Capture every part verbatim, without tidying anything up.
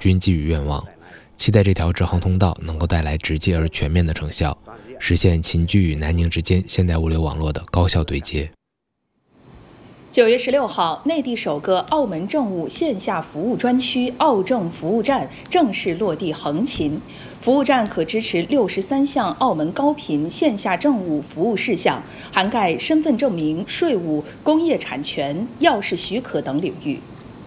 均寄予愿望，期待这条直航通道能够带来直接而全面的成效，实现秦居与南宁之间现代物流网络的高效对接。 九月十六号，内地首个澳门政务线下服务专区澳政服务站正式落地横琴。服务站可支持六十三项澳门高频线下政务服务事项，涵盖身份证明、税务、工业产权、钥匙许可等领域。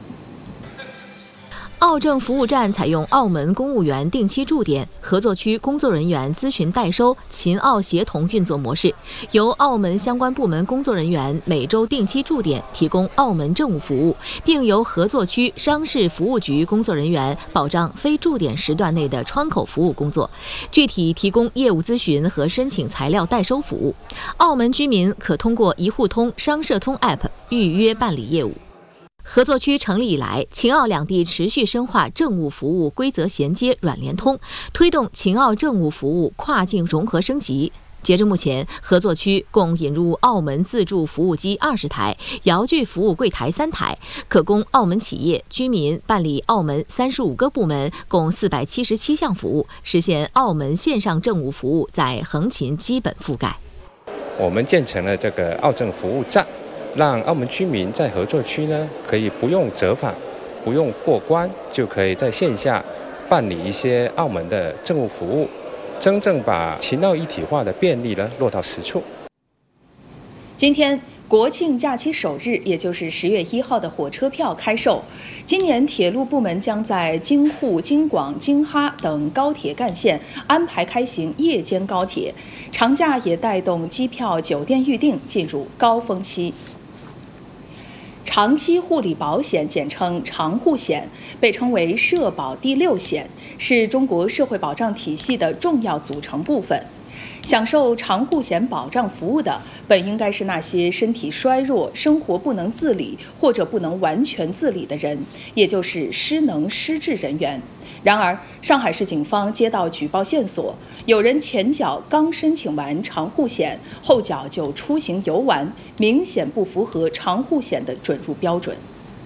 澳政服务站采用澳门公务员定期驻点、合作区工作人员咨询代收、秦澳协同运作模式，由澳门相关部门工作人员每周定期驻点提供澳门政务服务，并由合作区商事服务局工作人员保障非驻点时段内的窗口服务工作，具体提供业务咨询和申请材料代收服务。澳门居民可通过一户通、商社通 App 预约办理业务。合作区成立以来，秦澳两地持续深化政务服务规则衔接软联通，推动秦澳政务服务跨境融合升级。截至目前，合作区共引入澳门自助服务机二十台、遥距服务柜台三台，可供澳门企业、居民办理澳门三十五个部门共四百七十七项服务，实现澳门线上政务服务在横琴基本覆盖。 我们建成了这个澳政服务站，让澳门居民在合作区呢，可以不用折返、不用过关，就可以在线下办理一些澳门的政务服务，真正把秦澳一体化的便利呢落到实处。 今天国庆假期首日，也就是十月一号的火车票开售。今年铁路部门将在京沪、京广、京哈等高铁干线安排开行夜间高铁，长假也带动机票、酒店预订进入高峰期。长期护理保险简称长护险，被称为社保第六险，是中国社会保障体系的重要组成部分。享受长护险保障服务的，本应该是那些身体衰弱、生活不能自理或者不能完全自理的人，也就是失能失智人员。然而，上海市警方接到举报线索，有人前脚刚申请完长护险，后脚就出行游玩，明显不符合长护险的准入标准。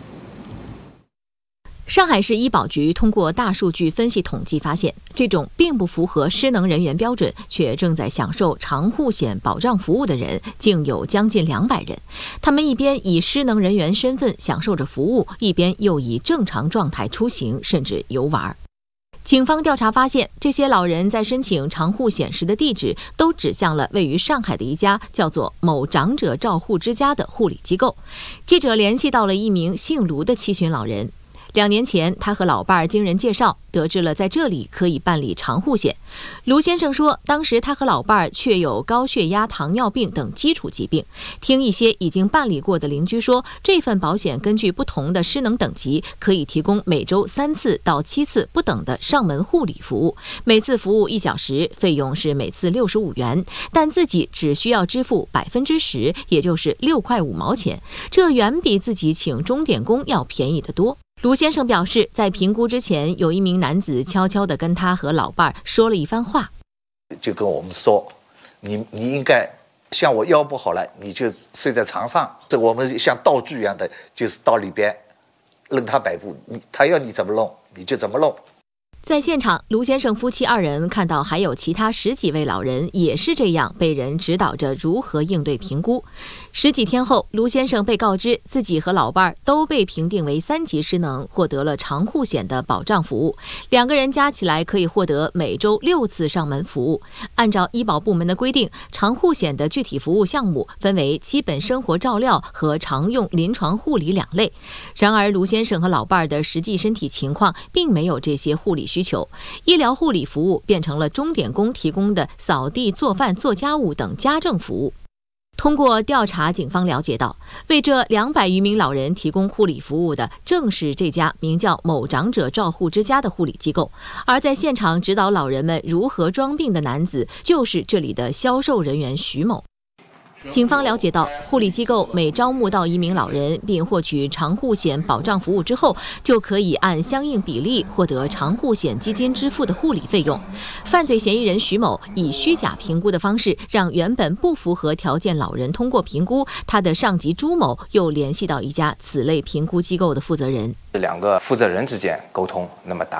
上海市医保局通过大数据分析统计发现，这种并不符合失能人员标准却正在享受长护险保障服务的人，竟有将近两百人。他们一边以失能人员身份享受着服务，一边又以正常状态出行，甚至游玩。警方调查发现，这些老人在申请长护险时的地址都指向了位于上海的一家叫做某长者照护之家的护理机构。记者联系到了一名姓卢的七旬老人。两年前，他和老伴儿经人介绍，得知了在这里可以办理长护险。卢先生说，当时他和老伴儿确有高血压、糖尿病等基础疾病。听一些已经办理过的邻居说，这份保险根据不同的失能等级，可以提供每周三次到七次不等的上门护理服务，每次服务一小时，费用是每次六十五元，但自己只需要支付百分之十，也就是六块五毛钱，这远比自己请钟点工要便宜得多。卢先生表示，在评估之前，有一名男子悄悄地跟他和老伴儿说了一番话， 就跟我们说，你你应该像我腰不好了，你就睡在床上，这我们像道具一样的，就是到里边任他摆布，你他要你怎么弄你就怎么弄。 在现场，卢先生夫妻二人看到还有其他十几位老人也是这样被人指导着如何应对评估。十几天后，卢先生被告知自己和老伴儿都被评定为三级失能，获得了长护险的保障服务，两个人加起来可以获得每周六次上门服务。按照医保部门的规定，长护险的具体服务项目分为基本生活照料和常用临床护理两类。然而，卢先生和老伴儿的实际身体情况并没有这些护理需求，医疗护理服务变成了钟点工提供的扫地、做饭、做家务等家政服务。通过调查，警方了解到，为这两百余名老人提供护理服务的正是这家名叫某长者照护之家的护理机构，而在现场指导老人们如何装病的男子就是这里的销售人员徐某。警方了解到，护理机构每招募到一名老人并获取长护险保障服务之后，就可以按相应比例获得长护险基金支付的护理费用。犯罪嫌疑人徐某以虚假评估的方式，让原本不符合条件老人通过评估，他的上级朱某又联系到一家此类评估机构的负责人。 两个负责人之间沟通，那么达